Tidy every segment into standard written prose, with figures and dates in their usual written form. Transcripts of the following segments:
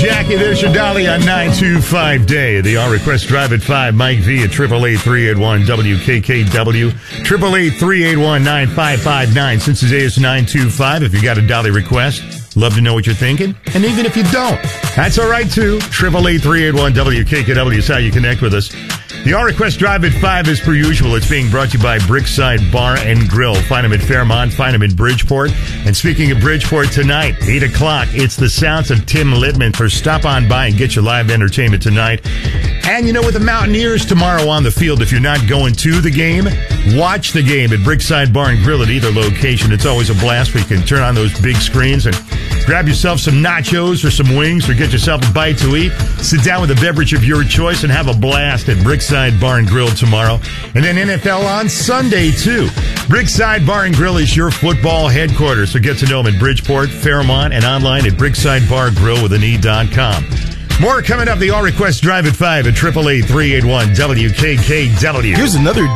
Jackie, there's your Dolly on 925 Day. The All Request Drive at 5. Mike V at 888-381-WKKW. 888-381-9559. Since today is 925, if you got a Dolly request, love to know what you're thinking. And even if you don't, that's all right too. 888-381-WKKW is how you connect with us. The All Request Drive at 5 is per usual. It's being brought to you by Brickside Bar and Grill. Find them at Fairmont. Find them in Bridgeport. And speaking of Bridgeport, tonight, 8 o'clock, it's the sounds of Tim Littman. For stop on by and get your live entertainment tonight. And, with the Mountaineers tomorrow on the field, if you're not going to the game, watch the game at Brickside Bar and Grill at either location. It's always a blast where you can turn on those big screens and grab yourself some nachos or some wings or get yourself a bite to eat. Sit down with a beverage of your choice and have a blast at Brickside Bar and Grill tomorrow. And then NFL on Sunday, too. Brickside Bar and Grill is your football headquarters, so get to know them in Bridgeport, Fairmont, and online at bricksidebargrill.com. More coming up. The All Request Drive at 5 at 888-381-WKKW. Here's another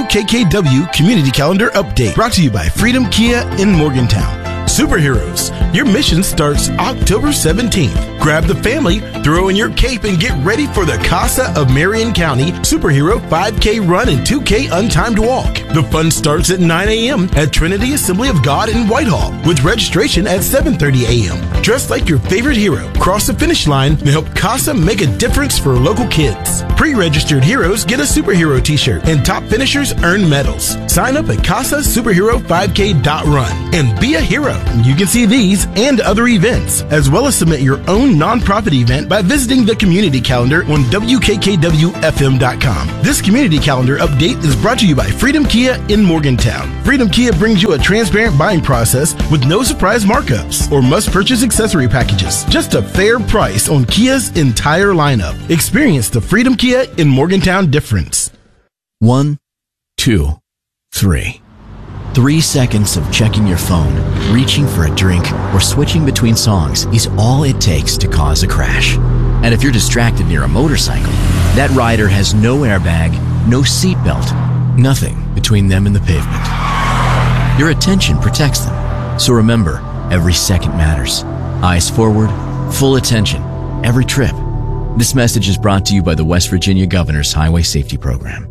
WKKW Community Calendar update brought to you by Freedom Kia in Morgantown. Superheroes. Your mission starts October 17th. Grab the family, throw in your cape, and get ready for the Casa of Marion County Superhero 5K Run and 2K Untimed Walk. The fun starts at 9 a.m. at Trinity Assembly of God in Whitehall, with registration at 7:30 a.m. Dress like your favorite hero. Cross the finish line and help Casa make a difference for local kids. Pre-registered heroes get a superhero t-shirt, and top finishers earn medals. Sign up at CasaSuperhero5K.run and be a hero. You can see these and other events, as well as submit your own nonprofit event by visiting the community calendar on WKKWFM.com. This community calendar update is brought to you by Freedom Kia in Morgantown. Freedom Kia brings you a transparent buying process with no surprise markups or must-purchase accessory packages. Just a fair price on Kia's entire lineup. Experience the Freedom Kia in Morgantown difference. 1, 2, 3. 3 seconds of checking your phone, reaching for a drink, or switching between songs is all it takes to cause a crash. And if you're distracted near a motorcycle, that rider has no airbag, no seatbelt, nothing between them and the pavement. Your attention protects them. So remember, every second matters. Eyes forward, full attention, every trip. This message is brought to you by the West Virginia Governor's Highway Safety Program.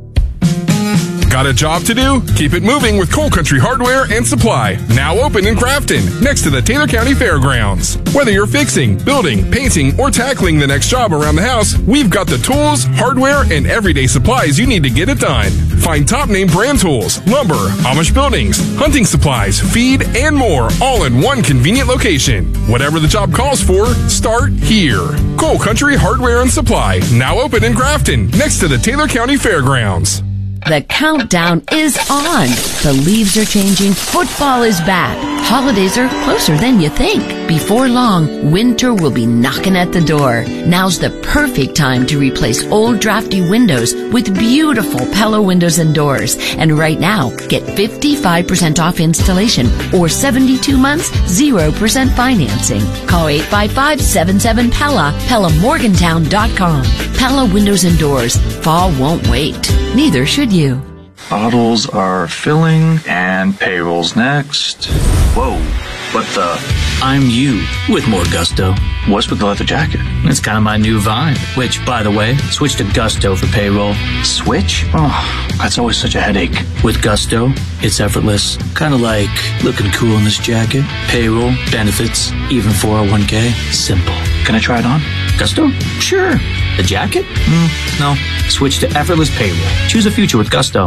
Got a job to do? Keep it moving with Coal Country Hardware and Supply. Now open in Grafton, next to the Taylor County Fairgrounds. Whether you're fixing, building, painting, or tackling the next job around the house, we've got the tools, hardware, and everyday supplies you need to get it done. Find top name brand tools, lumber, Amish buildings, hunting supplies, feed, and more, all in one convenient location. Whatever the job calls for, start here. Coal Country Hardware and Supply, now open in Grafton, next to the Taylor County Fairgrounds. The countdown is on. The leaves are changing. Football is back. Holidays are closer than you think. Before long, winter will be knocking at the door. Now's the perfect time to replace old drafty windows with beautiful Pella windows and doors. And right now, get 55% off installation or 72 months, 0% financing. Call 855-77-PELLA, PellaMorgantown.com. Pella Windows and Doors. Fall won't wait. Neither should you. Bottles are filling and payroll's next. Whoa, what the? I'm you with more gusto. What's with the leather jacket? It's kind of my new vibe, which, by the way, switch to Gusto for payroll. Switch? Oh, that's always such a headache. With Gusto, it's effortless. Kind of like looking cool in this jacket. Payroll, benefits, even 401k. Simple. Can I try it on? Gusto? Sure. The jacket? No. Switch to effortless payroll. Choose a future with Gusto.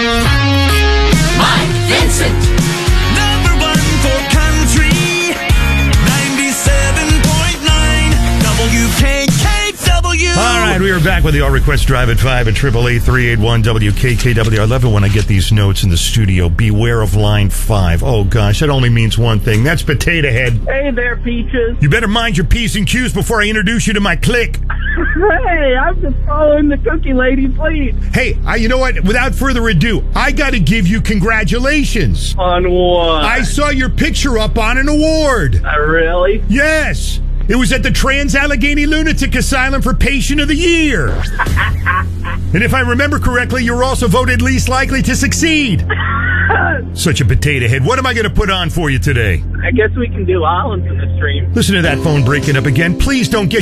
Mike Vincent. Number 1 for country. 97.9 WKKW. All right, we are back with the All Request Drive at 5 at 888-381-WKKW. I love it when I get these notes in the studio. Beware of line 5. Oh, gosh, that only means one thing. That's Potato Head. Hey there, Peaches. You better mind your P's and Q's before I introduce you to my clique. Hey, I'm just following the cookie lady's lead. Hey, you know what? Without further ado, I got to give you congratulations. On what? I saw your picture up on an award. Really? Yes. It was at the Trans-Allegheny Lunatic Asylum for Patient of the Year. And if I remember correctly, you were also voted least likely to succeed. Such a potato head. What am I going to put on for you today? I guess we can do Islands in the Stream. Listen to that phone breaking up again. Please don't get